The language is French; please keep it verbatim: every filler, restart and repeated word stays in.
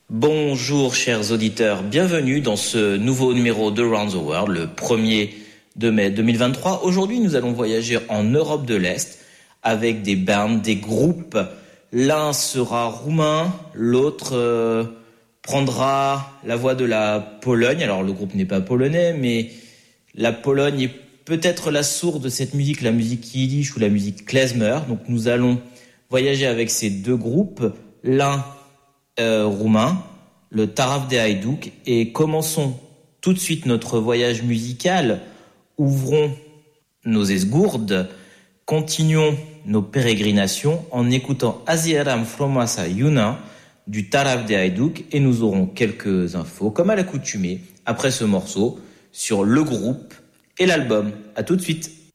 Bonjour chers auditeurs, bienvenue dans ce nouveau numéro de Round the World, le premier de mai deux mille vingt-trois. Aujourd'hui, nous allons voyager en Europe de l'Est avec des bands, des groupes. L'un sera roumain, l'autre euh, prendra la voix de la Pologne. Alors le groupe n'est pas polonais, mais la Pologne est peut-être la source de cette musique, la musique yiddish ou la musique klezmer. Donc nous allons voyager avec ces deux groupes. L'un Euh, roumain, le Taraf de Hajduk, et commençons tout de suite notre voyage musical. Ouvrons nos esgourdes, continuons nos pérégrinations en écoutant Aziaram Fromasa Yuna du Taraf de Hajduk, et nous aurons quelques infos, comme à l'accoutumée, après ce morceau, sur le groupe et l'album. À tout de suite.